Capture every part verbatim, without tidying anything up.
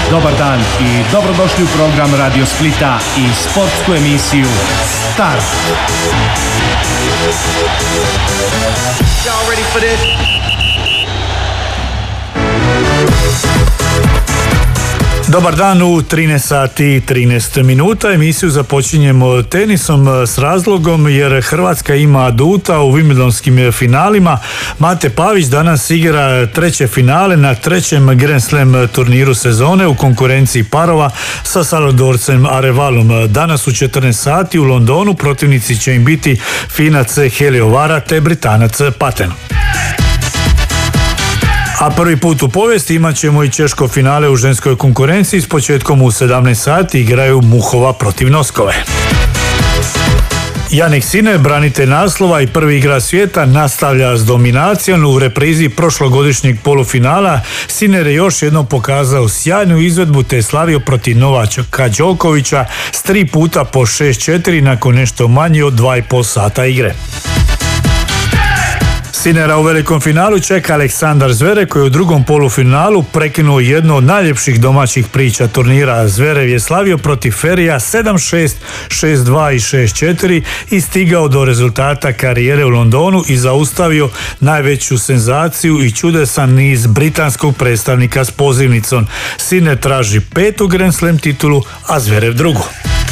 Dobar dan i dobrodošli u program Radio Splita i sportsku emisiju Start. Y'all ready for this? Dobar dan u trinaest sati i trinaest minuta. Emisiju započinjemo tenisom s razlogom jer Hrvatska ima aduta u Wimbledonskim finalima. Mate Pavić danas igra treće finale na trećem Grand Slam turniru sezone u konkurenciji parova sa Salvadorcem Arevalom. Danas u četrnaest sati u Londonu protivnici će im biti Finac Heliovara te Britanac Paten. A prvi put u povijesti imat ćemo i češko finale u ženskoj konkurenciji s početkom u sedamnaest sati igraju Muhova protiv Noskove. Jannik Sinner, branitelj naslova i prvi igrač svijeta, nastavlja s dominacijom u reprizi prošlogodišnjeg polufinala. Sinner je još jednom pokazao sjajnu izvedbu te je slavio protiv Novaka Đokovića s tri puta po šest četiri nakon nešto manje od dva i pol sata igre. Sinnera u velikom finalu čeka Aleksandar Zverev koji je u drugom polufinalu prekinuo jednu od najljepših domaćih priča turnira. Zverev je slavio protiv Ferija sedam šest, šest dva i šest četiri i stigao do rezultata karijere u Londonu i zaustavio najveću senzaciju i čudesan niz britanskog predstavnika s pozivnicom. Sinner traži petu Grand Slam titulu, a Zverev drugu.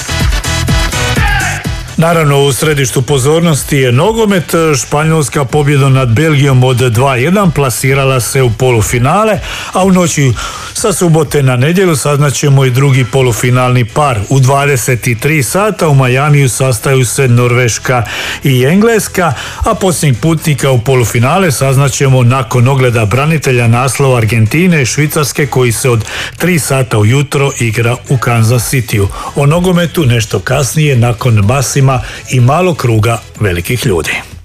Naravno, u središtu pozornosti je nogomet. Španjolska pobjedom nad Belgijom od dva jedan plasirala se u polufinale, a u noći sa subote na nedjelju saznaćemo i drugi polufinalni par. U dvadeset tri sata u Majamiju sastaju se Norveška i Engleska, a posljednjeg putnika u polufinale saznaćemo nakon ogleda branitelja naslova Argentine i Švicarske koji se od tri sata ujutro igra u Kansas Cityu. O nogometu nešto kasnije nakon basima i malo kruga velikih ljudi.